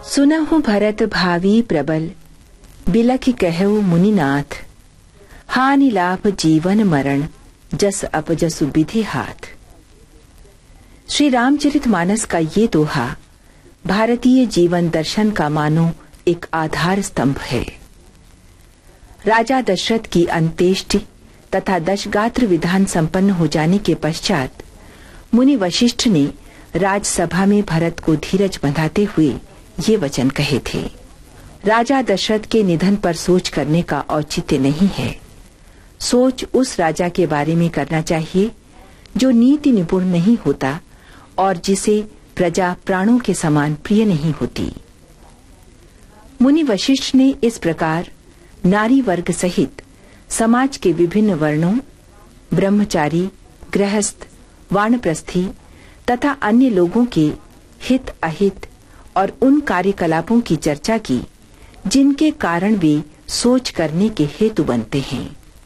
सुनहु भरत भावी प्रबल, बिलखि कहु मुनिनाथ। हानि लाभ जीवन मरण, जस अपजसु विधि हाथ। श्री रामचरितमानस का ये दोहा भारतीय जीवन दर्शन का मानो एक आधार स्तंभ है। राजा दशरथ की अंत्येष्टि तथा दशगात्र विधान संपन्न हो जाने के पश्चात मुनि वशिष्ठ ने राजसभा में भरत को धीरज बंधाते हुए ये वचन कहे थे। राजा दशरथ के निधन पर सोच करने का औचित्य नहीं है। सोच उस राजा के बारे में करना चाहिए जो नीति निपुण नहीं होता और जिसे प्रजा प्राणों के समान प्रिय नहीं होती। मुनि वशिष्ठ ने इस प्रकार नारी वर्ग सहित समाज के विभिन्न वर्णों, ब्रह्मचारी, गृहस्थ, वानप्रस्थी तथा अन्य लोगों के हित अहित और उन कार्यकलापों की चर्चा की जिनके कारण वे सोच करने के हेतु बनते हैं।